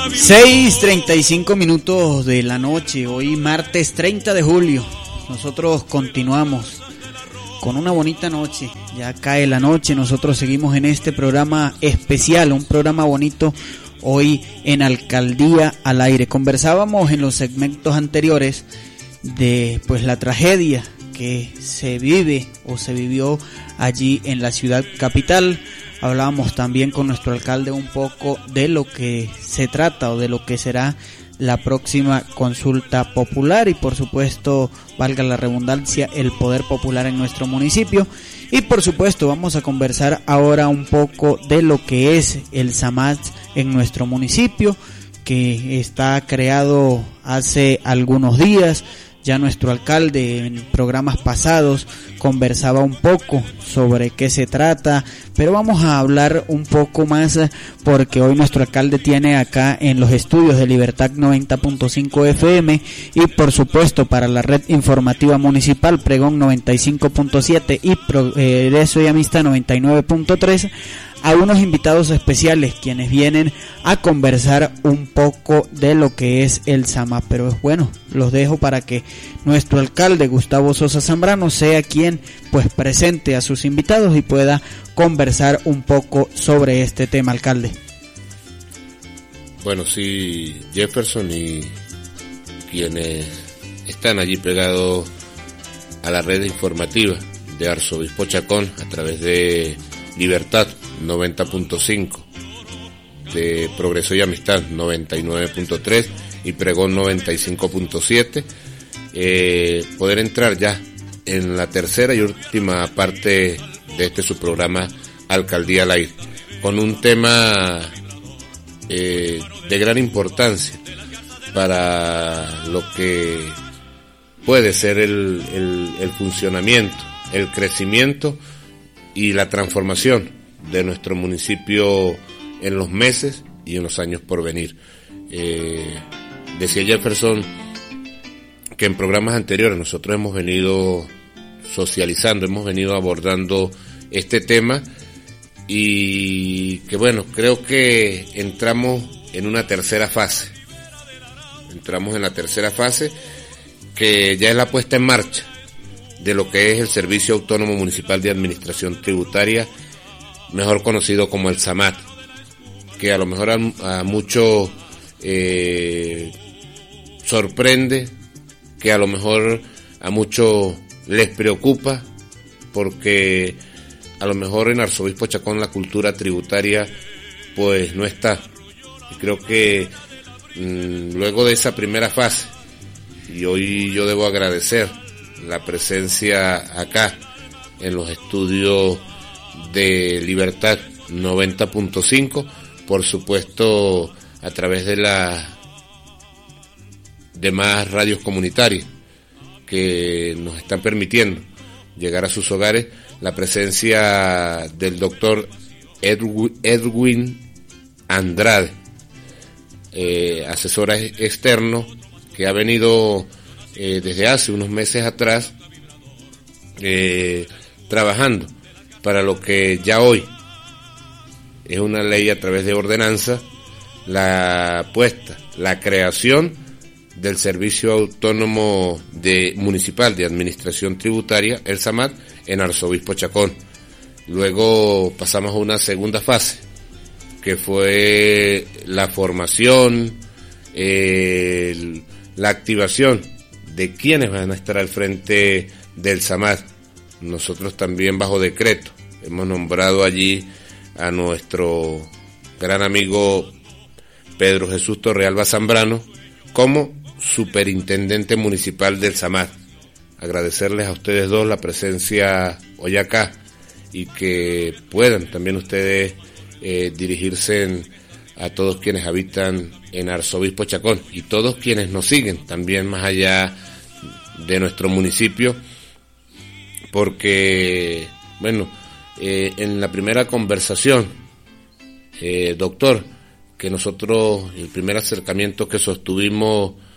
6:35 de la noche, hoy martes 30 de julio. Nosotros continuamos con una bonita noche, ya cae la noche, nosotros seguimos en este programa especial, un programa bonito hoy en Alcaldía al Aire. Conversábamos en los segmentos anteriores de pues la tragedia que se vive o se vivió allí en la ciudad capital. Hablábamos también con nuestro alcalde un poco de lo que se trata o de lo que será la próxima consulta popular y por supuesto, valga la redundancia, el poder popular en nuestro municipio. Y por supuesto vamos a conversar ahora un poco de lo que es el SAMAT en nuestro municipio, que está creado hace algunos días. Ya nuestro alcalde en programas pasados conversaba un poco sobre qué se trata, pero vamos a hablar un poco más porque hoy nuestro alcalde tiene acá en los estudios de Libertad 90.5 FM y por supuesto para la red informativa municipal Pregón 95.7 y Progreso y Amistad 99.3 a unos invitados especiales quienes vienen a conversar un poco de lo que es el SAMAT. Pero bueno, los dejo para que nuestro alcalde Gustavo Sosa Zambrano sea quien pues presente a sus invitados y pueda conversar un poco sobre este tema, alcalde. Bueno, sí, Jefferson y quienes están allí pegados a la red informativa de Arzobispo Chacón a través de Libertad 90.5, de Progreso y Amistad 99.3 y Pregón 95.7, poder entrar ya en la tercera y última parte de este su programa Alcaldía al Aire, con un tema de gran importancia para lo que puede ser el funcionamiento, el crecimiento y la transformación de nuestro municipio en los meses y en los años por venir. Decía Jefferson que en programas anteriores nosotros hemos venido socializando, hemos venido abordando este tema y que bueno, creo que entramos en una tercera fase. Entramos en la tercera fase que ya es la puesta en marcha de lo que es el Servicio Autónomo Municipal de Administración Tributaria, mejor conocido como el SAMAT, que a lo mejor a muchos sorprende, que a lo mejor a muchos les preocupa, porque a lo mejor en Arzobispo Chacón la cultura tributaria pues no está. Y creo que luego de esa primera fase, y hoy yo debo agradecer la presencia acá en los estudios de Libertad 90.5, por supuesto a través de las demás radios comunitarias que nos están permitiendo llegar a sus hogares, la presencia del doctor Edwin Andrade, asesor externo que ha venido desde hace unos meses atrás trabajando para lo que ya hoy es una ley a través de ordenanza, la creación del Servicio Autónomo Municipal de Administración Tributaria, el SAMAT, en Arzobispo Chacón. Luego pasamos a una segunda fase, que fue la formación, la activación de quienes van a estar al frente del SAMAT. Nosotros también bajo decreto hemos nombrado allí a nuestro gran amigo Pedro Jesús Torrealba Zambrano como superintendente municipal del SAMAT. Agradecerles a ustedes dos la presencia hoy acá y que puedan también ustedes dirigirse a todos quienes habitan en Arzobispo Chacón y todos quienes nos siguen también más allá de nuestro municipio, porque bueno, en la primera conversación, doctor, que nosotros, el primer acercamiento que sostuvimos